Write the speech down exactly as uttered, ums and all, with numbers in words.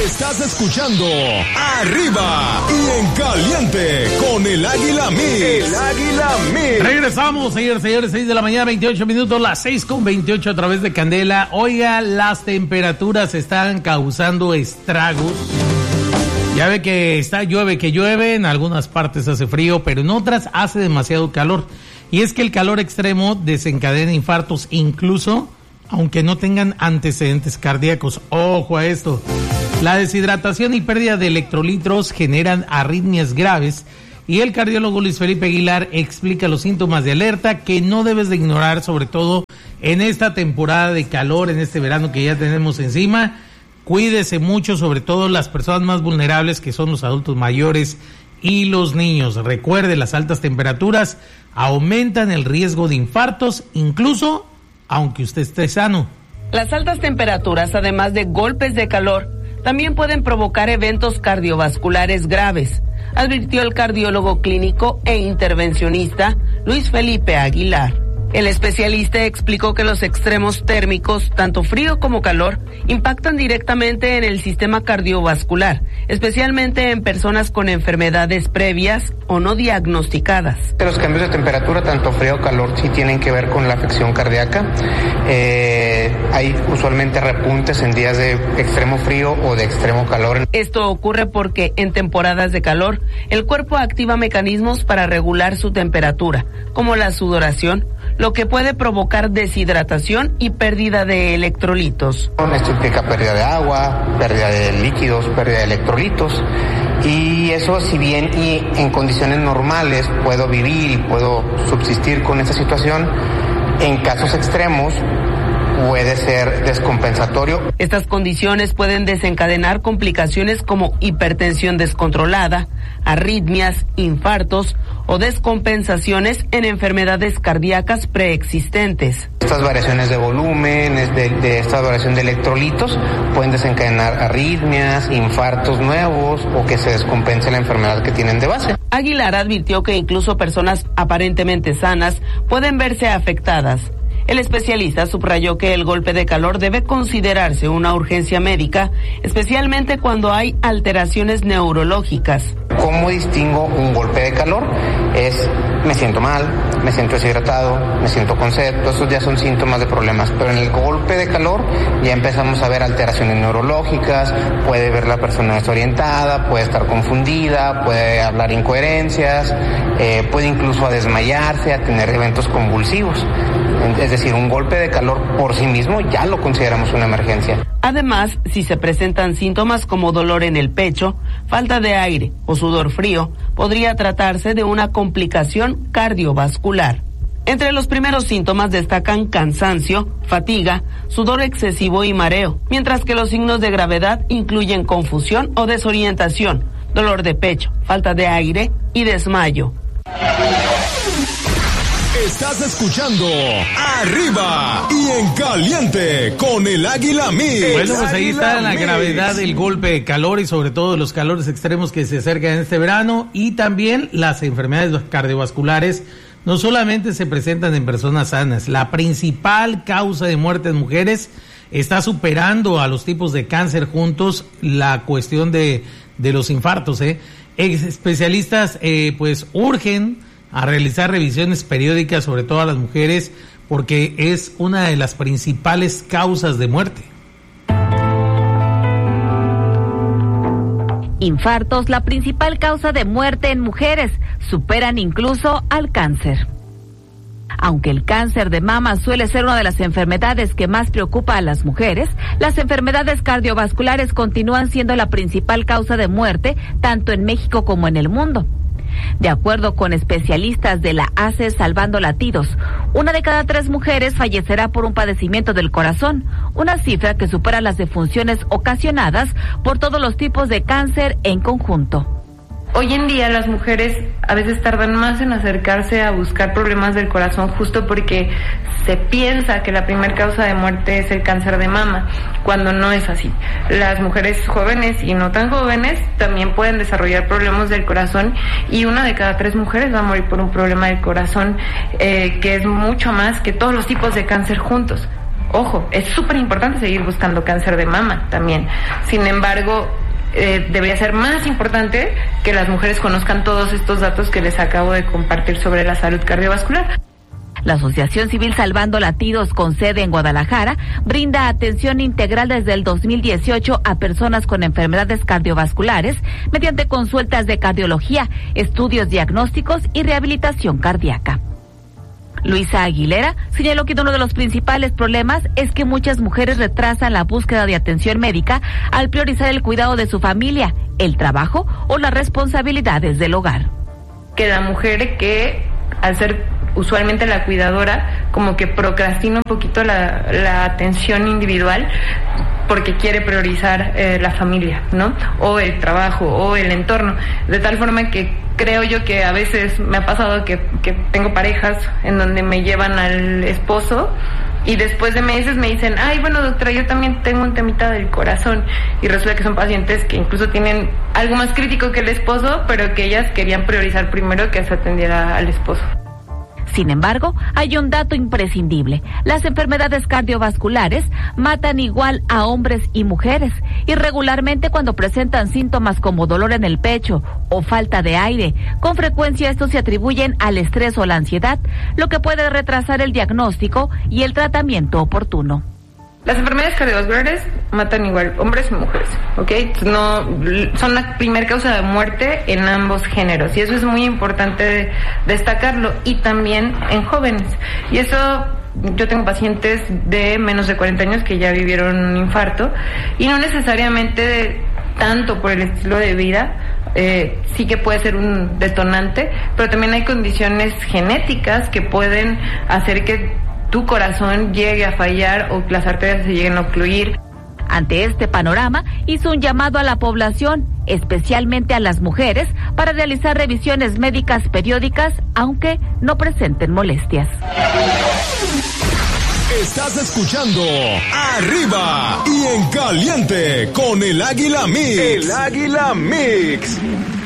Estás escuchando Arriba y en Caliente con el Águila Mix. El Águila Mix. Regresamos, señores, señores, seis de la mañana, veintiocho minutos, las seis con veintiocho a través de Candela. Oiga, las temperaturas están causando estragos. Ya ve que está llueve, que llueve, en algunas partes hace frío, pero en otras hace demasiado calor. Y es que el calor extremo desencadena infartos, incluso aunque no tengan antecedentes cardíacos. Ojo a esto. La deshidratación y pérdida de electrolitos generan arritmias graves y el cardiólogo Luis Felipe Aguilar explica los síntomas de alerta que no debes de ignorar, sobre todo en esta temporada de calor, en este verano que ya tenemos encima. Cuídese mucho, sobre todo las personas más vulnerables, que son los adultos mayores y los niños. Recuerde, las altas temperaturas aumentan el riesgo de infartos, incluso aunque usted esté sano. Las altas temperaturas, además de golpes de calor, también pueden provocar eventos cardiovasculares graves, advirtió el cardiólogo clínico e intervencionista Luis Felipe Aguilar. El especialista explicó que los extremos térmicos, tanto frío como calor, impactan directamente en el sistema cardiovascular, especialmente en personas con enfermedades previas o no diagnosticadas. Los cambios de temperatura, tanto frío o calor, sí tienen que ver con la afección cardíaca. Eh, hay usualmente repuntes en días de extremo frío o de extremo calor. Esto ocurre porque en temporadas de calor, el cuerpo activa mecanismos para regular su temperatura, como la sudoración, lo que puede provocar deshidratación y pérdida de electrolitos. Esto implica pérdida de agua, pérdida de líquidos, pérdida de electrolitos, y eso, si bien y en condiciones normales puedo vivir y puedo subsistir con esta situación, en casos extremos puede ser descompensatorio. Estas condiciones pueden desencadenar complicaciones como hipertensión descontrolada, arritmias, infartos o descompensaciones en enfermedades cardíacas preexistentes. Estas variaciones de volumen, de, de esta variación de electrolitos pueden desencadenar arritmias, infartos nuevos o que se descompense la enfermedad que tienen de base. Aguilar advirtió que incluso personas aparentemente sanas pueden verse afectadas. El especialista subrayó que el golpe de calor debe considerarse una urgencia médica, especialmente cuando hay alteraciones neurológicas. ¿Cómo distingo un golpe de calor? Es, me siento mal, me siento deshidratado, me siento con sed, todos esos ya son síntomas de problemas, pero en el golpe de calor ya empezamos a ver alteraciones neurológicas, puede ver la persona desorientada, puede estar confundida, puede hablar incoherencias, eh, puede incluso a desmayarse, a tener eventos convulsivos. Es decir, un golpe de calor por sí mismo ya lo consideramos una emergencia. Además, si se presentan síntomas como dolor en el pecho, falta de aire o sudor frío, podría tratarse de una complicación cardiovascular. Entre los primeros síntomas destacan cansancio, fatiga, sudor excesivo y mareo, mientras que los signos de gravedad incluyen confusión o desorientación, dolor de pecho, falta de aire y desmayo. Estás escuchando Arriba y en Caliente con el Águila Mix. Bueno, pues ahí está la gravedad del golpe de calor y sobre todo los calores extremos que se acercan en este verano, y también las enfermedades cardiovasculares no solamente se presentan en personas sanas. La principal causa de muerte en mujeres está superando a los tipos de cáncer juntos la cuestión de, de los infartos, ¿eh? Especialistas eh, pues urgen a realizar revisiones periódicas, sobre todo a las mujeres, porque es una de las principales causas de muerte. Infartos, la principal causa de muerte en mujeres, superan incluso al cáncer. Aunque el cáncer de mama suele ser una de las enfermedades que más preocupa a las mujeres, las enfermedades cardiovasculares continúan siendo la principal causa de muerte, tanto en México como en el mundo. De acuerdo con especialistas de la A C E Salvando Latidos, una de cada tres mujeres fallecerá por un padecimiento del corazón, una cifra que supera las defunciones ocasionadas por todos los tipos de cáncer en conjunto. Hoy en día las mujeres a veces tardan más en acercarse a buscar problemas del corazón justo porque se piensa que la primera causa de muerte es el cáncer de mama, cuando no es así. Las mujeres jóvenes y no tan jóvenes también pueden desarrollar problemas del corazón, y una de cada tres mujeres va a morir por un problema del corazón, eh, que es mucho más que todos los tipos de cáncer juntos. Ojo, es súper importante seguir buscando cáncer de mama también. Sin embargo, eh, debería ser más importante que las mujeres conozcan todos estos datos que les acabo de compartir sobre la salud cardiovascular. La Asociación Civil Salvando Latidos, con sede en Guadalajara, brinda atención integral desde el dos mil dieciocho a personas con enfermedades cardiovasculares mediante consultas de cardiología, estudios diagnósticos y rehabilitación cardíaca. Luisa Aguilera señaló que uno de los principales problemas es que muchas mujeres retrasan la búsqueda de atención médica al priorizar el cuidado de su familia, el trabajo o las responsabilidades del hogar. Que la mujer que, al ser usualmente la cuidadora, como que procrastina un poquito la, la atención individual porque quiere priorizar eh, la familia, ¿no? O el trabajo, o el entorno. De tal forma que creo yo que a veces me ha pasado que, que tengo parejas en donde me llevan al esposo y después de meses me dicen, ay, bueno, doctora, yo también tengo un temita del corazón. Y resulta que son pacientes que incluso tienen algo más crítico que el esposo, pero que ellas querían priorizar primero que se atendiera al esposo. Sin embargo, hay un dato imprescindible. Las enfermedades cardiovasculares matan igual a hombres y mujeres, y regularmente cuando presentan síntomas como dolor en el pecho o falta de aire, con frecuencia estos se atribuyen al estrés o la ansiedad, lo que puede retrasar el diagnóstico y el tratamiento oportuno. Las enfermedades cardiovasculares matan igual hombres y mujeres, ¿ok? No, son la primera causa de muerte en ambos géneros y eso es muy importante destacarlo, y también en jóvenes. Y eso, yo tengo pacientes de menos de cuarenta años que ya vivieron un infarto y no necesariamente tanto por el estilo de vida. Eh, sí que puede ser un detonante, pero también hay condiciones genéticas que pueden hacer que tu corazón llegue a fallar o que las arterias se lleguen a ocluir. Ante este panorama, hizo un llamado a la población, especialmente a las mujeres, para realizar revisiones médicas periódicas, aunque no presenten molestias. Estás escuchando Arriba y en Caliente con el Águila Mix. El Águila Mix.